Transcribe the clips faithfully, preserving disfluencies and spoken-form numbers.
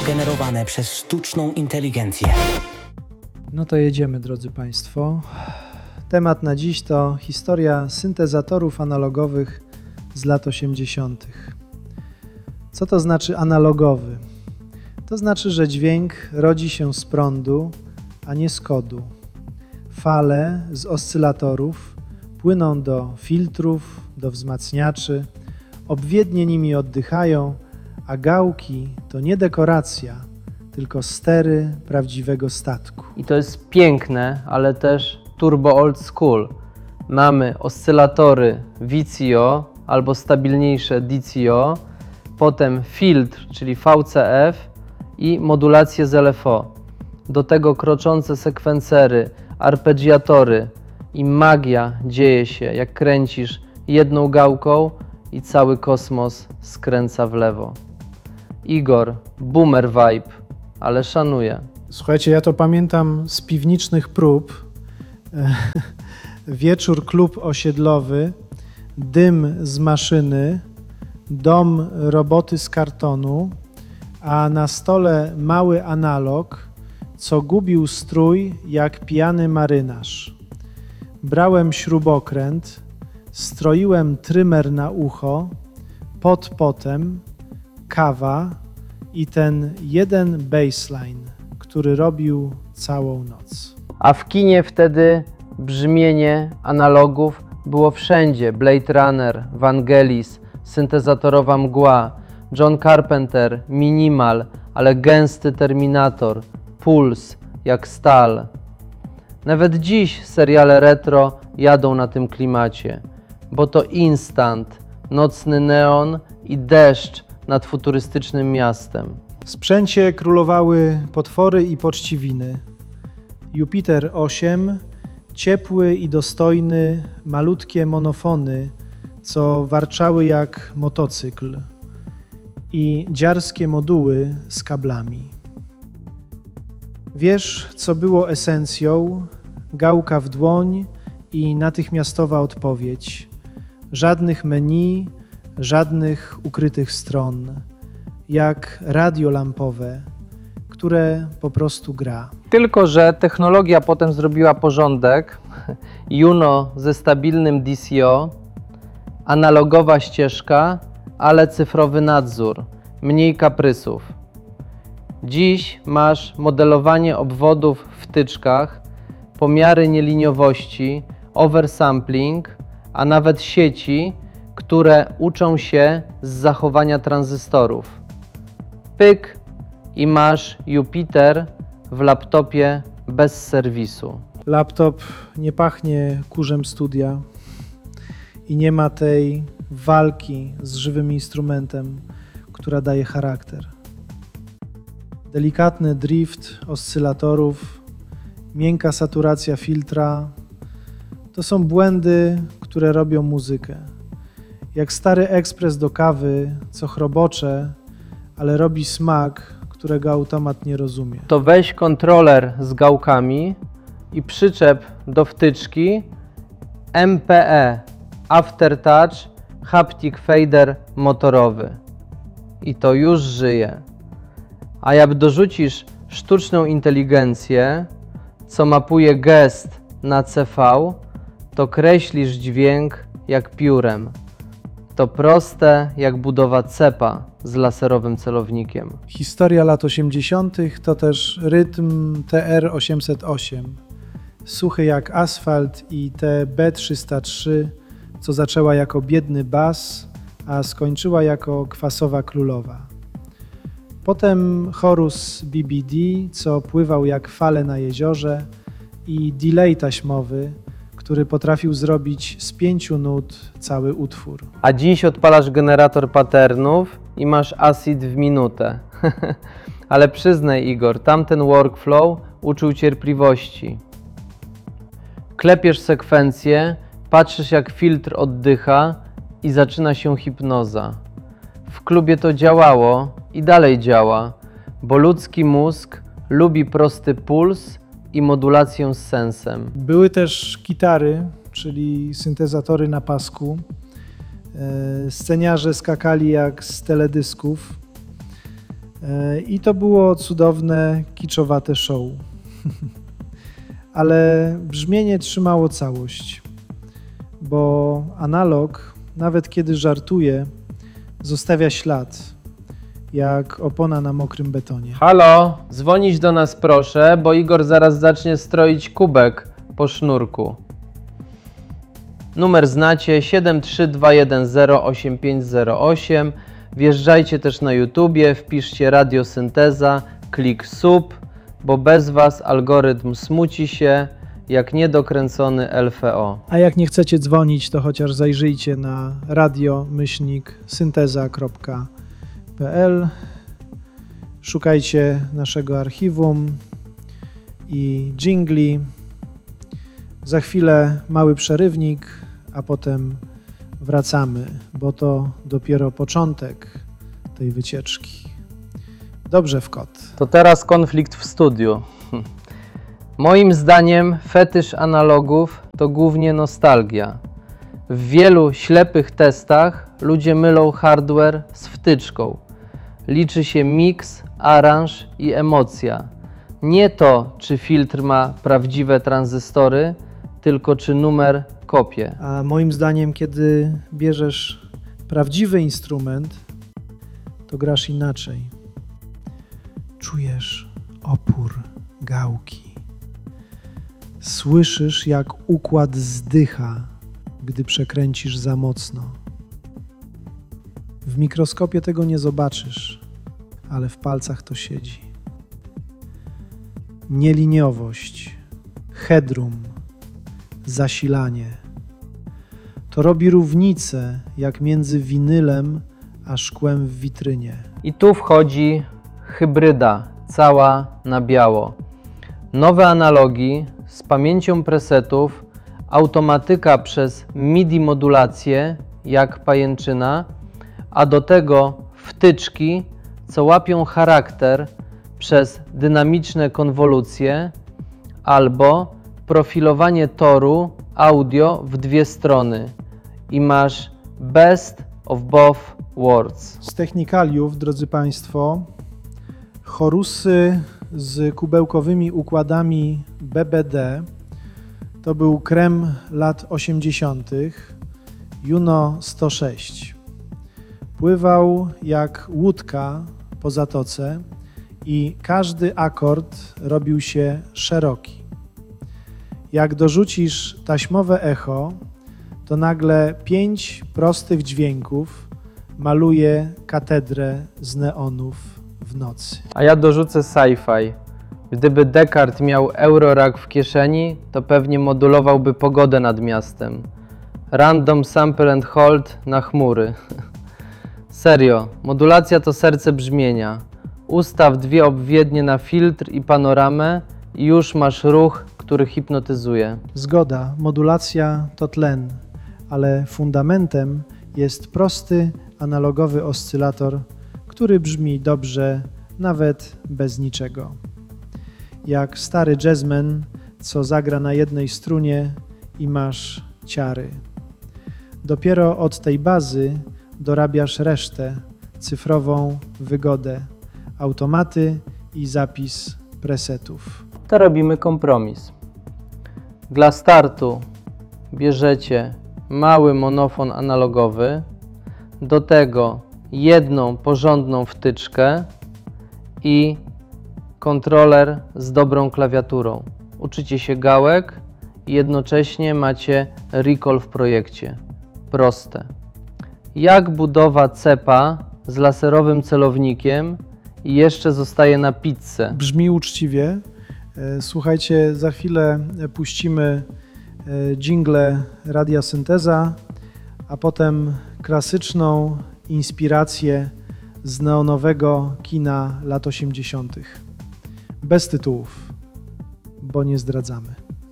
generowane przez sztuczną inteligencję. No to jedziemy, drodzy Państwo. Temat na dziś to historia syntezatorów analogowych z lat osiemdziesiątych. Co to znaczy analogowy? To znaczy, że dźwięk rodzi się z prądu, a nie z kodu. Fale z oscylatorów płyną do filtrów, do wzmacniaczy, obwiednie nimi oddychają, a gałki to nie dekoracja, tylko stery prawdziwego statku. I to jest piękne, ale też turbo old school. Mamy oscylatory V C O albo stabilniejsze D C O, potem filtr, czyli V C F i modulację z L F O. Do tego kroczące sekwencery, arpeggiatory i magia dzieje się, jak kręcisz jedną gałką i cały kosmos skręca w lewo. Igor, boomer vibe, ale szanuję. Słuchajcie, ja to pamiętam z piwniczych prób. Wieczór, klub osiedlowy, dym z maszyny, dom roboty z kartonu, a na stole mały analog, co gubił strój jak pijany marynarz. Brałem śrubokręt, stroiłem trymer na ucho, pod potem, kawa i ten jeden bassline, który robił całą noc. A w kinie wtedy brzmienie analogów było wszędzie. Blade Runner, Vangelis, syntezatorowa mgła, John Carpenter, Minimal, ale gęsty Terminator, Puls jak stal. Nawet dziś seriale retro jadą na tym klimacie, bo to instant, nocny neon i deszcz nad futurystycznym miastem. W sprzęcie królowały potwory i poczciwiny. Jupiter osiem, ciepły i dostojny, malutkie monofony, co warczały jak motocykl, i dziarskie moduły z kablami. Wiesz, co było esencją? Gałka w dłoń i natychmiastowa odpowiedź. Żadnych menu, żadnych ukrytych stron, jak radio lampowe, które po prostu gra. Tylko że technologia potem zrobiła porządek. Juno ze stabilnym D C O, analogowa ścieżka, ale cyfrowy nadzór, mniej kaprysów. Dziś masz modelowanie obwodów w wtyczkach, pomiary nieliniowości, oversampling, a nawet sieci, które uczą się z zachowania tranzystorów. Pyk i masz Jupiter w laptopie bez serwisu. Laptop nie pachnie kurzem studia i nie ma tej walki z żywym instrumentem, która daje charakter. Delikatny drift oscylatorów, miękka saturacja filtra to są błędy, które robią muzykę. Jak stary ekspres do kawy, co chrobocze, ale robi smak, którego automat nie rozumie. To weź kontroler z gałkami i przyczep do wtyczki M P E Aftertouch Haptic Fader motorowy. I to już żyje. A jak dorzucisz sztuczną inteligencję, co mapuje gest na C V, to kreślisz dźwięk jak piórem. To proste jak budowa cepa z laserowym celownikiem. Historia lat osiemdziesiątych to też rytm T R osiemset osiem, suchy jak asfalt, i T B trzysta trzy, co zaczęła jako biedny bas, a skończyła jako kwasowa królowa. Potem chorus B B D, co pływał jak fale na jeziorze, i delay taśmowy, który potrafił zrobić z pięciu nut cały utwór. A dziś odpalasz generator patternów i masz acid w minutę. Ale przyznaj, Igor, tamten workflow uczył cierpliwości. Klepiesz sekwencję, patrzysz jak filtr oddycha i zaczyna się hipnoza. W klubie to działało i dalej działa, bo ludzki mózg lubi prosty puls i modulację z sensem. Były też gitary, czyli syntezatory na pasku. Sceniarze skakali jak z teledysków. I to było cudowne, kiczowate show. Ale brzmienie trzymało całość, bo analog, nawet kiedy żartuje, zostawia ślad, jak opona na mokrym betonie. Halo, dzwonić do nas proszę, bo Igor zaraz zacznie stroić kubek po sznurku. Numer znacie siedem trzy dwa jeden zero osiem pięć zero osiem. Wjeżdżajcie też na YouTubie, wpiszcie Radiosynteza, klik sub, bo bez was algorytm smuci się jak niedokręcony L F O. A jak nie chcecie dzwonić, to chociaż zajrzyjcie na radio synteza kropka p l. Szukajcie naszego archiwum i dżingli. Za chwilę mały przerywnik, a potem wracamy, bo to dopiero początek tej wycieczki. Dobrze w kot. To teraz konflikt w studiu. Moim zdaniem fetysz analogów to głównie nostalgia. W wielu ślepych testach ludzie mylą hardware z wtyczką. Liczy się miks, aranż i emocja. Nie to, czy filtr ma prawdziwe tranzystory, tylko czy numer kopie. A moim zdaniem, kiedy bierzesz prawdziwy instrument, to grasz inaczej. Czujesz opór gałki. Słyszysz, jak układ zdycha, gdy przekręcisz za mocno. W mikroskopie tego nie zobaczysz, ale w palcach to siedzi. Nieliniowość, headroom, zasilanie. To robi różnicę, jak między winylem a szkłem w witrynie. I tu wchodzi hybryda, cała na biało. Nowe analogi z pamięcią presetów, automatyka przez MIDI modulację, jak pajęczyna, a do tego wtyczki, co łapią charakter przez dynamiczne konwolucje albo profilowanie toru audio w dwie strony i masz best of both worlds. Z technikaliów, drodzy Państwo, chorusy z kubełkowymi układami B B D to był krem lat osiemdziesiątych. Juno sto sześć. Pływał jak łódka po zatoce i każdy akord robił się szeroki. Jak dorzucisz taśmowe echo, to nagle pięć prostych dźwięków maluje katedrę z neonów w nocy. A ja dorzucę sci-fi. Gdyby Descartes miał Eurorack w kieszeni, to pewnie modulowałby pogodę nad miastem. Random sample and hold na chmury. Serio, modulacja to serce brzmienia. Ustaw dwie obwiednie na filtr i panoramę i już masz ruch, który hipnotyzuje. Zgoda, modulacja to tlen, ale fundamentem jest prosty, analogowy oscylator, który brzmi dobrze nawet bez niczego. Jak stary jazzman, co zagra na jednej strunie i masz ciary. Dopiero od tej bazy dorabiasz resztę, cyfrową wygodę, automaty i zapis presetów. To robimy kompromis. Dla startu bierzecie mały monofon analogowy, do tego jedną porządną wtyczkę i kontroler z dobrą klawiaturą. Uczycie się gałek i jednocześnie macie recall w projekcie. Proste. Jak budowa cepa z laserowym celownikiem i jeszcze zostaje na pizzę. Brzmi uczciwie. Słuchajcie, za chwilę puścimy dżingle Radia Synteza, a potem klasyczną inspirację z neonowego kina lat osiemdziesiątych. Bez tytułów, bo nie zdradzamy.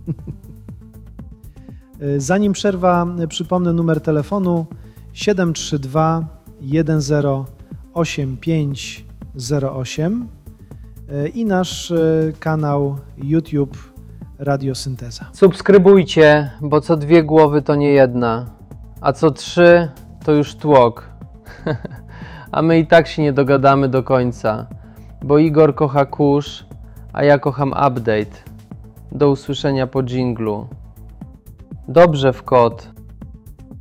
Zanim przerwa, przypomnę numer telefonu siedem trzy dwa jeden zero osiem pięć zero osiem i nasz kanał YouTube Radiosynteza. Subskrybujcie, bo co dwie głowy to nie jedna, a co trzy to już tłok. A my i tak się nie dogadamy do końca, bo Igor kocha kurz, a ja kocham update. Do usłyszenia po dżinglu. Dobrze, w kot.